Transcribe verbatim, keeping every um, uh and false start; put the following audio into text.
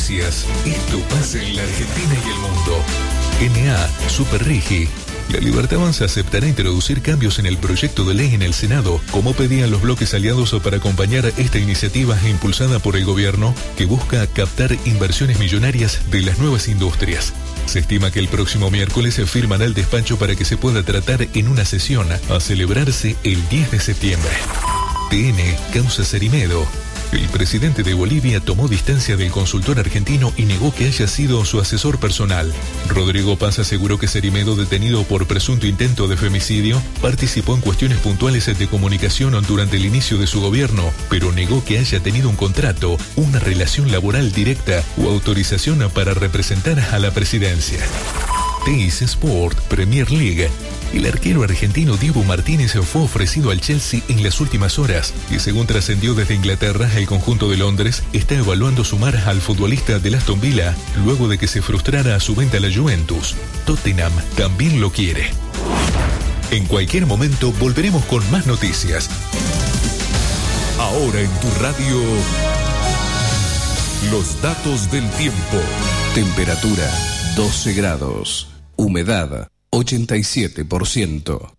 noticias. Esto pasa en la Argentina y el mundo. N A, Superrigi. La Libertad Avanza aceptará introducir cambios en el proyecto de ley en el Senado, como pedían los bloques aliados para acompañar esta iniciativa impulsada por el gobierno, que busca captar inversiones millonarias de las nuevas industrias. Se estima que el próximo miércoles se firmará el despacho para que se pueda tratar en una sesión a celebrarse el diez de septiembre. T N, causa Cerimedo. El presidente de Bolivia tomó distancia del consultor argentino y negó que haya sido su asesor personal. Rodrigo Paz aseguró que Cerimedo, detenido por presunto intento de femicidio, participó en cuestiones puntuales de comunicación durante el inicio de su gobierno, pero negó que haya tenido un contrato, una relación laboral directa o autorización para representar a la presidencia. Teis Sport Premier League. El arquero argentino Dibu Martínez fue ofrecido al Chelsea en las últimas horas y, según trascendió desde Inglaterra, el conjunto de Londres está evaluando sumar al futbolista del Aston Villa luego de que se frustrara su venta a la Juventus. Tottenham también lo quiere. En cualquier momento volveremos con más noticias. Ahora en tu radio, los datos del tiempo. Temperatura doce grados. Humedad ochenta y siete por ciento.